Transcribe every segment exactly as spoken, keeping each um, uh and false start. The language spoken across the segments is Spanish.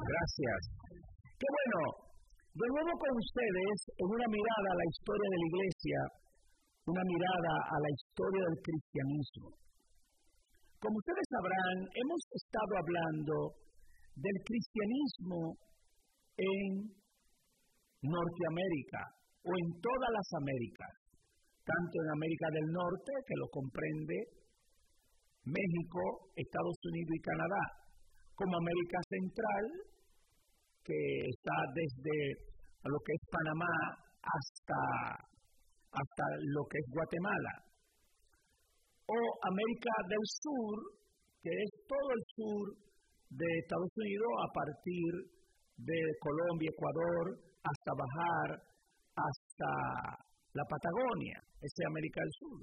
Gracias. Qué bueno. De nuevo con ustedes en una mirada a la historia de la Iglesia, una mirada a la historia del cristianismo. Como ustedes sabrán, hemos estado hablando del cristianismo en Norteamérica o en todas las Américas, tanto en América del Norte, que lo comprende México, Estados Unidos y Canadá, como América Central, que está desde lo que es Panamá hasta, hasta lo que es Guatemala, o América del Sur, que es todo el sur de Estados Unidos a partir de Colombia, Ecuador, hasta bajar hasta la Patagonia, esa es América del Sur.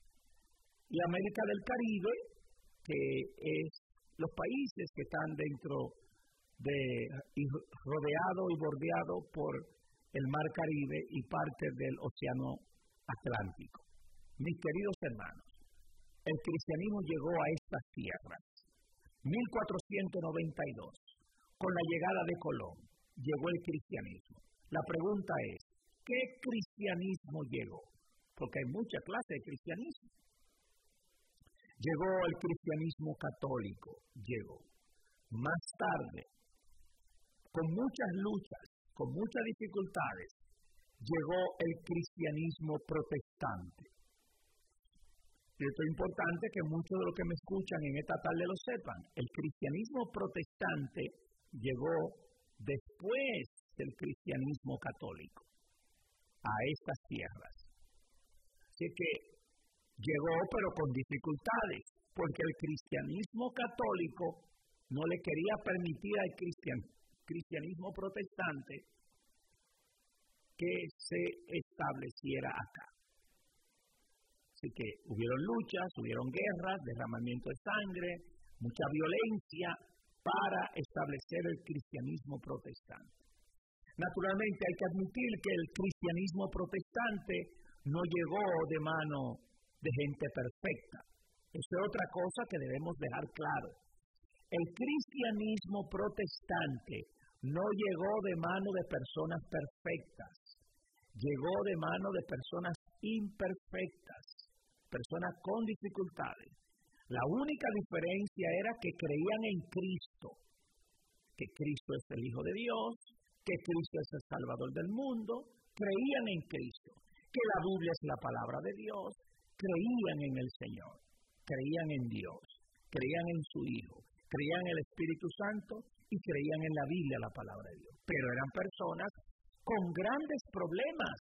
Y América del Caribe, que es los países que están dentro de, y rodeado y bordeado por el Mar Caribe y parte del Océano Atlántico. Mis queridos hermanos, el cristianismo llegó a estas tierras, mil cuatrocientos noventa y dos, con la llegada de Colón, llegó el cristianismo. La pregunta es, ¿qué cristianismo llegó? Porque hay mucha clase de cristianismo. Llegó el cristianismo católico, llegó. Más tarde, con muchas luchas, con muchas dificultades, llegó el cristianismo protestante. Y esto es importante que muchos de los que me escuchan en esta tarde lo sepan. El cristianismo protestante llegó después del cristianismo católico a estas tierras. Así que llegó pero con dificultades, porque el cristianismo católico no le quería permitir al cristian, cristianismo protestante que se estableciera acá. Así que hubieron luchas, hubieron guerras, derramamiento de sangre, mucha violencia para establecer el cristianismo protestante. Naturalmente hay que admitir que el cristianismo protestante no llegó de mano de gente perfecta. Eso es otra cosa que debemos dejar claro. El cristianismo protestante no llegó de mano de personas perfectas, llegó de mano de personas imperfectas, personas con dificultades. La única diferencia era que creían en Cristo, que Cristo es el Hijo de Dios, que Cristo es el Salvador del mundo, creían en Cristo, que la Biblia es la palabra de Dios, creían en el Señor, creían en Dios, creían en su Hijo, creían en el Espíritu Santo y creían en la Biblia, la palabra de Dios. Pero eran personas con grandes problemas,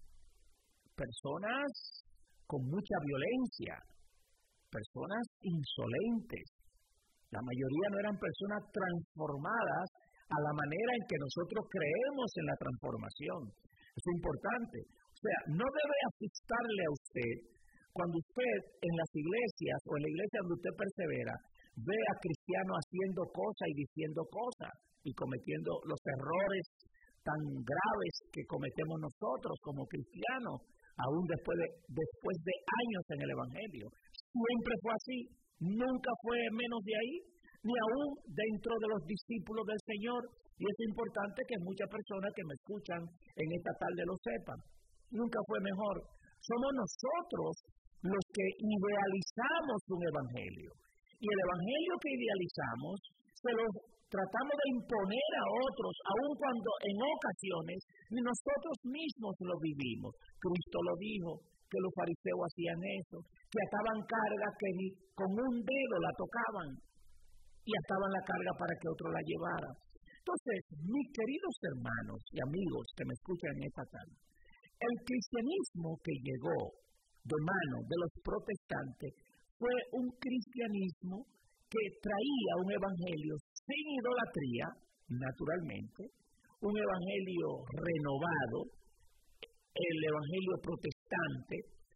personas con mucha violencia, personas insolentes. La mayoría no eran personas transformadas a la manera en que nosotros creemos en la transformación. Es importante. O sea, no debe asustarle a usted cuando usted en las iglesias o en la iglesia donde usted persevera ve a cristianos haciendo cosas y diciendo cosas y cometiendo los errores tan graves que cometemos nosotros como cristianos, aún después de, después de años en el Evangelio. Siempre fue así, nunca fue menos de ahí, ni aún dentro de los discípulos del Señor. Y es importante que muchas personas que me escuchan en esta tarde lo sepan. Nunca fue mejor. Somos nosotros los que idealizamos un evangelio. Y el evangelio que idealizamos se lo tratamos de imponer a otros, aun cuando en ocasiones ni nosotros mismos lo vivimos. Cristo lo dijo, que los fariseos hacían eso, que ataban cargas que ni con un dedo la tocaban y ataban la carga para que otro la llevara. Entonces, mis queridos hermanos y amigos que me escuchan en esta tarde, el cristianismo que llegó de mano de los protestantes fue un cristianismo que traía un evangelio sin idolatría, naturalmente, un evangelio renovado, el evangelio protestante,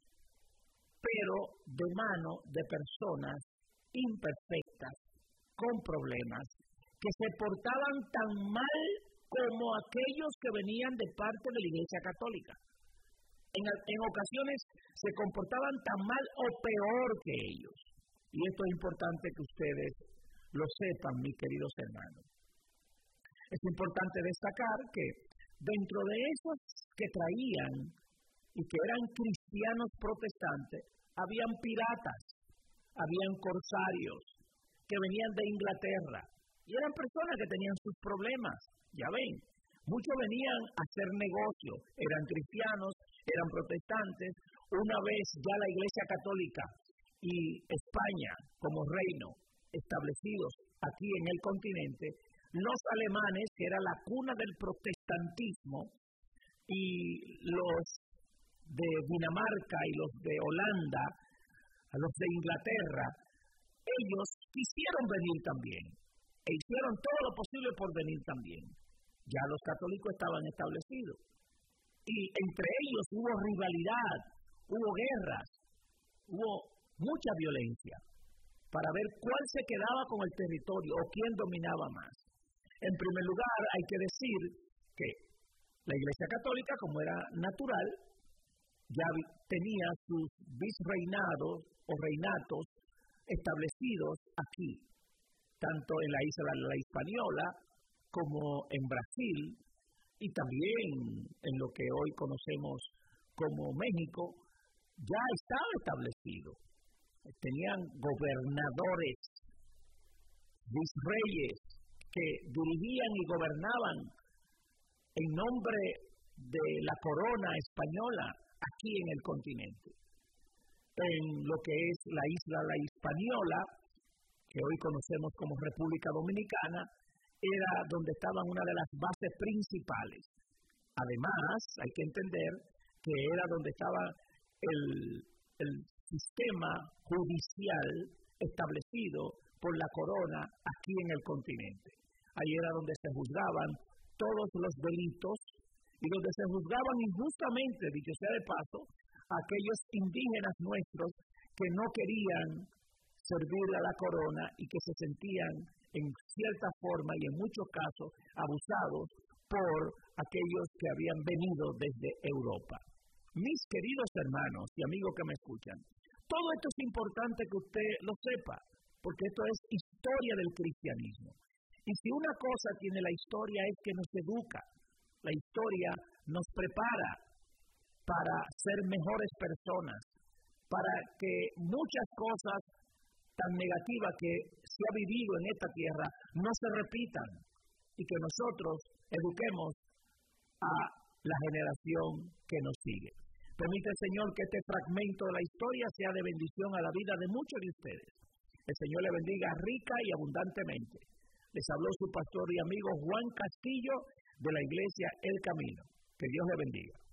pero de mano de personas imperfectas, con problemas, que se portaban tan mal como aquellos que venían de parte de la Iglesia Católica. En, en ocasiones se comportaban tan mal o peor que ellos. Y esto es importante que ustedes lo sepan, mis queridos hermanos. Es importante destacar que dentro de esos que traían y que eran cristianos protestantes, habían piratas, habían corsarios que venían de Inglaterra y eran personas que tenían sus problemas, ya ven. Muchos venían a hacer negocio, eran cristianos, eran protestantes. Una vez ya la Iglesia Católica y España como reino establecidos aquí en el continente, los alemanes, que era la cuna del protestantismo, y los de Dinamarca y los de Holanda, los de Inglaterra, ellos quisieron venir también, e hicieron todo lo posible por venir también. Ya los católicos estaban establecidos, y entre ellos hubo rivalidad, hubo guerras, hubo mucha violencia, para ver cuál se quedaba con el territorio o quién dominaba más. En primer lugar, hay que decir que la Iglesia Católica, como era natural, ya tenía sus virreinados o reinatos establecidos aquí, tanto en la isla de la Hispaniola como en Brasil y también en lo que hoy conocemos como México, ya estaba establecido. Tenían gobernadores, virreyes, que dirigían y gobernaban en nombre de la corona española aquí en el continente. En lo que es la isla La Hispaniola, que hoy conocemos como República Dominicana, era donde estaban una de las bases principales. Además, hay que entender que era donde estaba el, el sistema judicial establecido por la corona aquí en el continente. Ahí era donde se juzgaban todos los delitos y donde se juzgaban injustamente, dicho sea de paso, a aquellos indígenas nuestros que no querían servir a la corona y que se sentían en cierta forma y en muchos casos abusados por aquellos que habían venido desde Europa. Mis queridos hermanos y amigos que me escuchan, todo esto es importante que usted lo sepa, porque esto es historia del cristianismo. Y si una cosa tiene la historia es que nos educa, la historia nos prepara para ser mejores personas, para que muchas cosas tan negativas que se ha vivido en esta tierra no se repitan y que nosotros eduquemos a la generación que nos sigue. Permite, Señor, que este fragmento de la historia sea de bendición a la vida de muchos de ustedes. El Señor le bendiga rica y abundantemente. Les habló su pastor y amigo Juan Castillo de la Iglesia El Camino. Que Dios le bendiga.